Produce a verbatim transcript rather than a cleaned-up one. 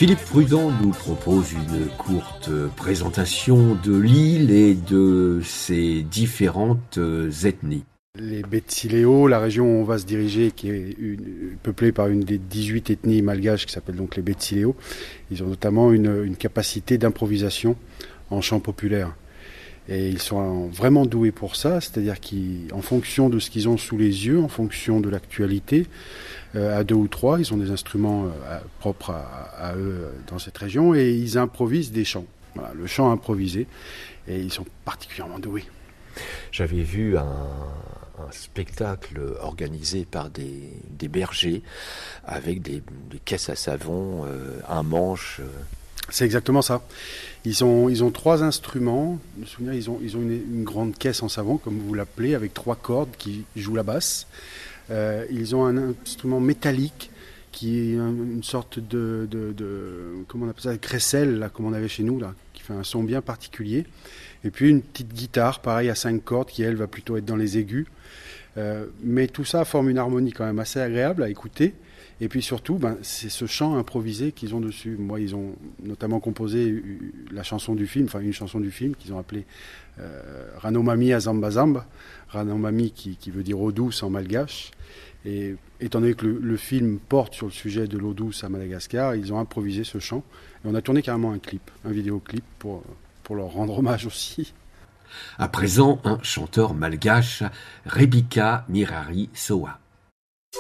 Philippe Prudent nous propose une courte présentation de l'île et de ses différentes ethnies. Les Betsileo, la région où on va se diriger, qui est une, peuplée par une des dix-huit ethnies malgaches qui s'appelle donc les Betsileo, ils ont notamment une, une capacité d'improvisation en chant populaire. Et ils sont vraiment doués pour ça, c'est-à-dire qu'en fonction de ce qu'ils ont sous les yeux, en fonction de l'actualité, euh, à deux ou trois, ils ont des instruments euh, propres à, à eux dans cette région et ils improvisent des chants. Voilà, le chant improvisé, et ils sont particulièrement doués. J'avais vu un, un spectacle organisé par des, des bergers avec des, des caisses à savon, euh, un manche. Euh. C'est exactement ça. Ils ont, ils ont trois instruments. Je me souviens, ils ont, ils ont une, une grande caisse en savon, comme vous l'appelez, avec trois cordes qui jouent la basse. Euh, ils ont un instrument métallique qui est une sorte de, de, de comment on appelle ça, crécelle, là, comme on avait chez nous, là, qui fait un son bien particulier. Et puis une petite guitare, pareil, à cinq cordes, qui elle va plutôt être dans les aigus. Euh, mais tout ça forme une harmonie quand même assez agréable à écouter. Et puis surtout, ben, c'est ce chant improvisé qu'ils ont dessus. Moi, ils ont notamment composé la chanson du film, enfin une chanson du film qu'ils ont appelée euh, Ranomami Azamba Zamba. Ranomami qui, qui veut dire eau douce en malgache. Et étant donné que le, le film porte sur le sujet de l'eau douce à Madagascar, ils ont improvisé ce chant. Et on a tourné carrément un clip, un vidéoclip pour, pour leur rendre hommage aussi. À présent, un chanteur malgache, Rebika Mirari Soa.